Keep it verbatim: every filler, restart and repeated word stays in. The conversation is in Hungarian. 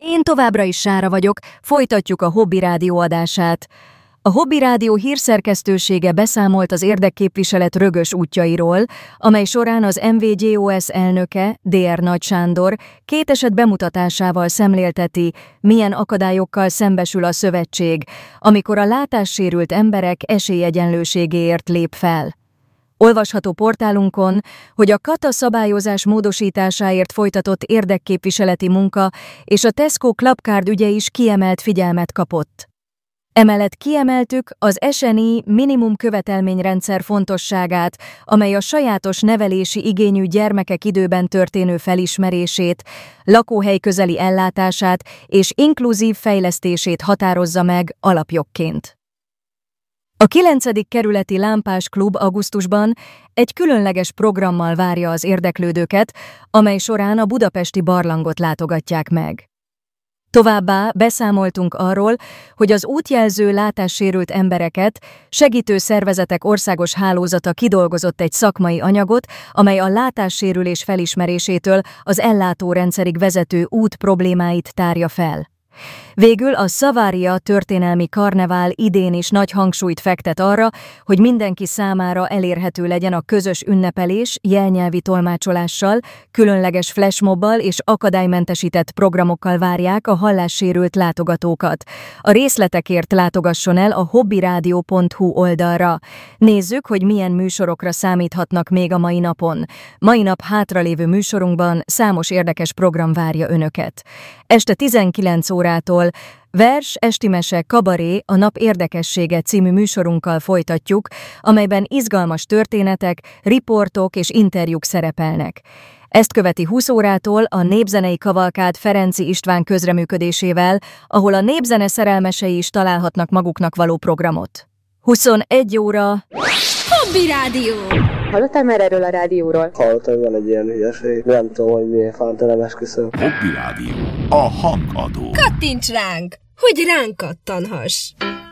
Én továbbra is Sára vagyok, folytatjuk a Hobby Rádió adását. A Hobby Rádió hírszerkesztősége beszámolt az érdekképviselet rögös útjairól, amely során az em vé gé o es elnöke, dé er Nagy Sándor két eset bemutatásával szemlélteti, milyen akadályokkal szembesül a szövetség, amikor a látássérült emberek esélyegyenlőségéért lép fel. Olvasható portálunkon, hogy a kata szabályozás módosításáért folytatott érdekképviseleti munka és a Tesco Clubcard ügye is kiemelt figyelmet kapott. Emellett kiemeltük az es en i minimum követelményrendszer fontosságát, amely a sajátos nevelési igényű gyermekek időben történő felismerését, lakóhely közeli ellátását és inkluzív fejlesztését határozza meg alapjogként. A kilencedik kerületi Lámpás Klub augusztusban egy különleges programmal várja az érdeklődőket, amely során a budapesti barlangot látogatják meg. Továbbá beszámoltunk arról, hogy az útjelző látássérült embereket segítő szervezetek országos hálózata kidolgozott egy szakmai anyagot, amely a látássérülés felismerésétől az ellátórendszerig vezető út problémáit tárja fel. Végül a Savaria történelmi karnevál idén is nagy hangsúlyt fektet arra, hogy mindenki számára elérhető legyen a közös ünnepelés jelnyelvi tolmácsolással, különleges flashmobbal és akadálymentesített programokkal várják a hallássérült látogatókat. A részletekért látogasson el a hobbyradio pont hu oldalra. Nézzük, hogy milyen műsorokra számíthatnak még a mai napon. Mai nap hátralévő műsorunkban számos érdekes program várja önöket. Este tizenkilenc órától Vers, esti mese, kabaré, a nap érdekessége című műsorunkkal folytatjuk, amelyben izgalmas történetek, riportok és interjúk szerepelnek. Ezt követi húsz órától a Népzenei Kavalkád Ferenczy István közreműködésével, ahol a népzene szerelmesei is találhatnak maguknak való programot. huszonegy óra... Hobby Rádió! Hallottál már erről a rádióról? Hallottam, van egy ilyen hülyeség. Nem tudom, hogy miért fanta nem esküszöm. Hobby Rádió. A hangadó. Kattints ránk, hogy ránk kattanhass!